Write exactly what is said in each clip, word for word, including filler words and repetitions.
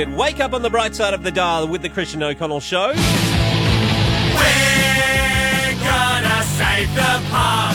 Wake up on the bright side of the dial with the Christian O'Connell Show. We're gonna save the pub.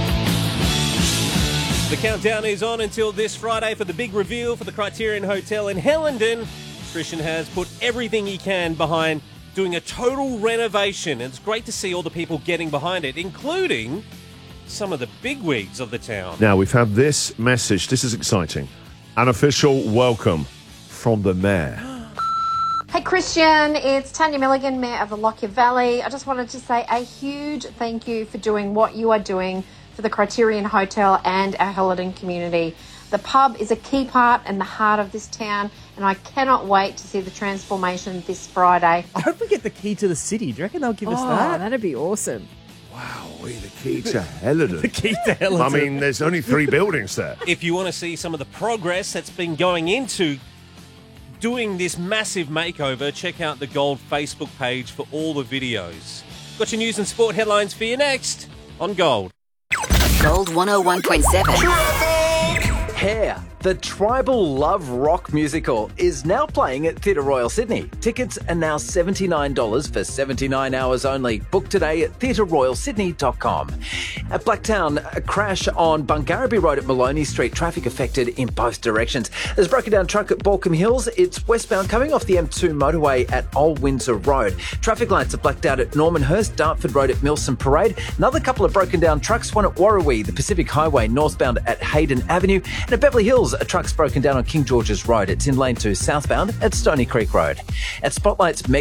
The countdown is on until this Friday for the big reveal for the Criterion Hotel in Hellenden. Christian has put everything he can behind doing a total renovation, and it's great to see all the people getting behind it, including some of the bigwigs of the town. Now, we've had this message. This is exciting. An official welcome from the mayor. Hey Christian, it's Tanya Milligan, Mayor of the Lockyer Valley. I just wanted to say a huge thank you for doing what you are doing for the Criterion Hotel and our Hellenden community. The pub is a key part and the heart of this town, and I cannot wait to see the transformation this Friday. I hope we get the key to the city. Do you reckon they'll give us Oh, that? that'd be awesome. Wow, we the key to Hellenden. The key to Hellenden. I mean, there's only three buildings there. If you want to see some of the progress that's been going into doing this massive makeover, check out the Gold Facebook page for all the videos. Got your news and sport headlines for you next on Gold. Gold one oh one point seven. Hair, the tribal love rock musical, is now playing at Theatre Royal Sydney. Tickets are now seventy-nine dollars for seventy-nine hours only. Book today at theatre royal sydney dot com. At Blacktown, a crash on Bungarraby Road at Maloney Street. Traffic affected in both directions. There's a broken down truck at Balcombe Hills. It's westbound coming off the M two motorway at Old Windsor Road. Traffic lights are blacked out at Normanhurst, Dartford Road at Milson Parade. Another couple of broken down trucks, one at Warrawee, the Pacific Highway northbound at Hayden Avenue. And at Beverly Hills, a truck's broken down on King George's Road. It's in lane two southbound at Stony Creek Road. At Spotlight's